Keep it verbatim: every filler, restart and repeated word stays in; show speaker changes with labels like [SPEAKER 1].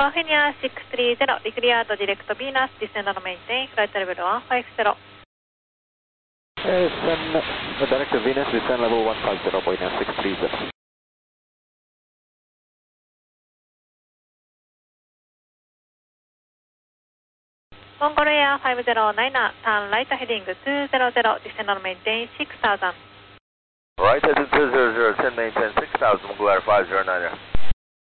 [SPEAKER 1] California six three zero, declared direct Venus, descend and maintain, flight level one five zero.
[SPEAKER 2] Descend, direct Venus, descend level one five zero, Boeing six three zero.
[SPEAKER 1] Mongol Air five zero nine, turn right heading two zero zero, descend and maintain six thousand.
[SPEAKER 3] Right heading two zero zero, ten maintain six thousand, Mongol Air five zero nine.